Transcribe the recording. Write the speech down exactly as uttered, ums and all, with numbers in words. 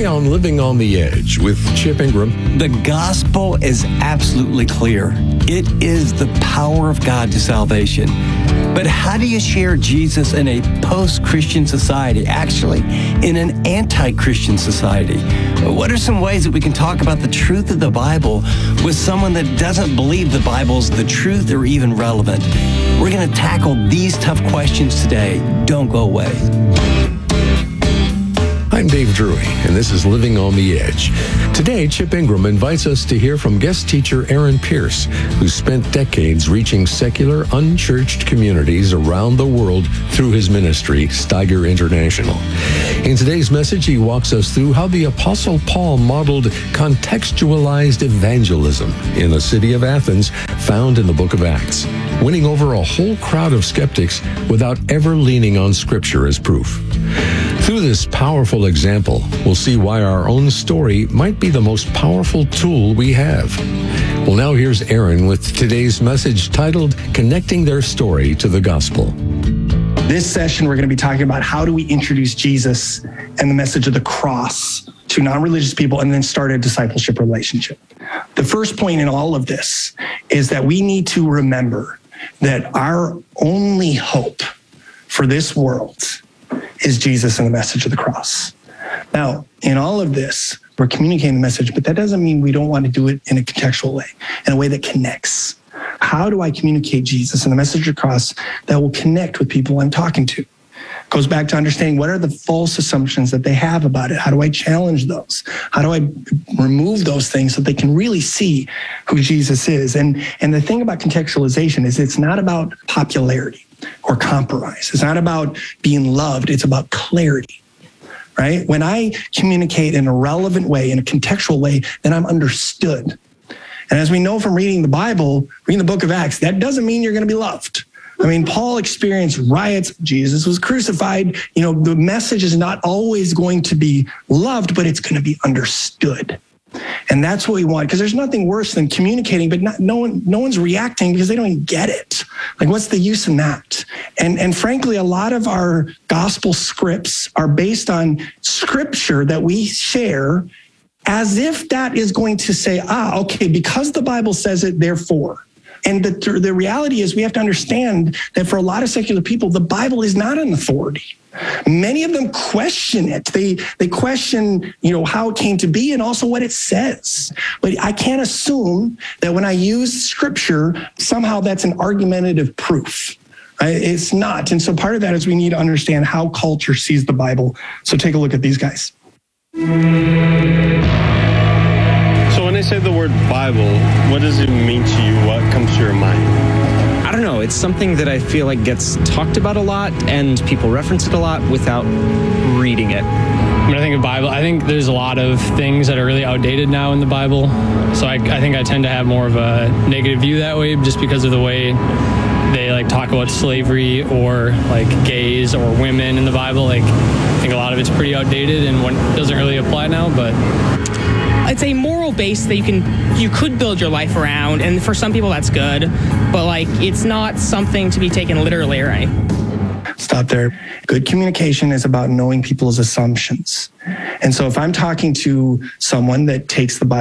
on Living on the Edge with Chip Ingram. The gospel is absolutely clear. It is the power of God to salvation. But how do you share Jesus in a post-Christian society, actually in an anti-Christian society? What are some ways that we can talk about the truth of the Bible with someone that doesn't believe the Bible's the truth or even relevant? We're going to tackle these tough questions today. Don't go away. I'm Dave Drury, and this is Living on the Edge. Today, Chip Ingram invites us to hear from guest teacher Aaron Pierce, who spent decades reaching secular, unchurched communities around the world through his ministry, Steiger International. In today's message, he walks us through how the Apostle Paul modeled contextualized evangelism in the city of Athens, found in the book of Acts, winning over a whole crowd of skeptics without ever leaning on Scripture as proof. Through this powerful example, we'll see why our own story might be the most powerful tool we have. Well, now here's Aaron with today's message titled, Connecting Their Story to the Gospel. This session, we're going to be talking about how do we introduce Jesus and the message of the cross to non-religious people and then start a discipleship relationship. The first point in all of this is that we need to remember that our only hope for this world is Jesus and the message of the cross. Now, in all of this, we're communicating the message, but that doesn't mean we don't want to do it in a contextual way, in a way that connects. How do I communicate Jesus and the message of the cross that will connect with people I'm talking to? It goes back to understanding what are the false assumptions that they have about it. How do I challenge those? How do I remove those things so they can really see who Jesus is? And, and the thing about contextualization is it's not about popularity or compromise. It's not about being loved. It's about clarity, right? When I communicate in a relevant way, in a contextual way, then I'm understood. And as we know from reading the Bible, reading the book of Acts, that doesn't mean you're going to be loved. I mean, Paul experienced riots. Jesus was crucified. You know, the message is not always going to be loved, but it's going to be understood. And that's what we want, because there's nothing worse than communicating, but not, no one, no one's reacting because they don't even get it. Like, what's the use in that? And, and frankly, a lot of our gospel scripts are based on scripture that we share as if that is going to say, ah, okay, because the Bible says it, therefore. And the, the reality is we have to understand that for a lot of secular people, the Bible is not an authority. Many of them question it. They they question, you know, how it came to be and also what it says. But I can't assume that when I use scripture, somehow that's an argumentative proof. It's not. And so part of that is we need to understand how culture sees the Bible. So take a look at these guys. So when I say the word Bible, what does it mean to you? What comes to your mind? I don't know. It's something that I feel like gets talked about a lot and people reference it a lot without reading it. When I think of Bible, I think there's a lot of things that are really outdated now in the Bible. So I, I think I tend to have more of a negative view that way just because of the way they like talk about slavery or like gays or women in the Bible. Like I think a lot of it's pretty outdated and one doesn't really apply now, but it's a moral base that you can you could build your life around, and for some people that's good, but like it's not something to be taken literally or anything. Stop there. Good communication is about knowing people's assumptions. And so if I'm talking to someone that takes the Bible